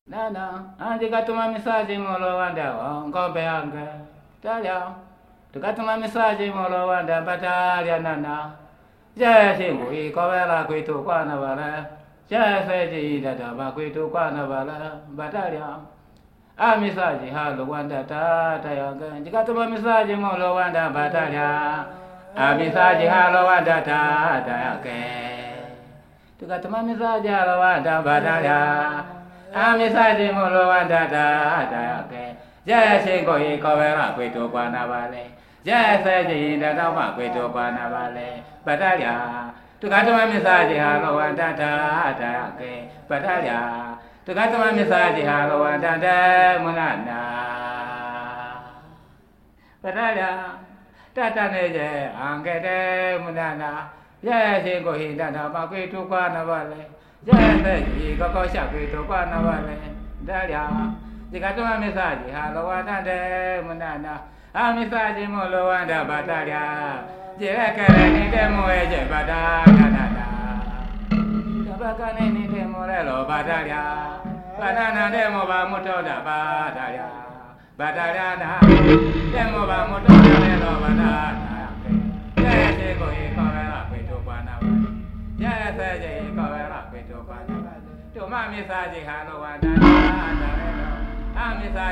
Nana, tukatuma misaji molo wanda ngombe yange. Talia, tukatuma misaji molo wanda batalia nana. Jeshingu ikowela kwitu kwana wale. Jeseji dadaba kwitu kwana wale. Batalia. Misaji halo wanda tata yange. Tukatuma misaji molo wanda batalia. Misaji halo wanda tata yange. Tukatuma misaji halo wanda batalia. Misaji molo wanda tata yange. Jeshingu ikowela kwitu kwana wale. Jeseji dadaba kwitu kwana wale. Batalia. Tukatuma misaji halo wanda tata yange. Batalia. Tukatuma misaji halo wanda munana. Batalia. Tata neje angede munana. Jeshingu hindana kwitu kwana wale. Jeseji kokosha kwitu kwana wale. Batalia. Tukatuma misaji halo wanda munana. Misaji molo wanda batalia. Jirekere ni demo eje batalia nana. Tabakane ni demo lelo batalia. Banana demo ba mutoda batalia. Batalia na. Demo ba mutoda lelo banana. Jese ko ikowela kwitu kwana wale. Jese ikowela kwitu kwana wale. Tuma misaji halo wanda lelo. Misaji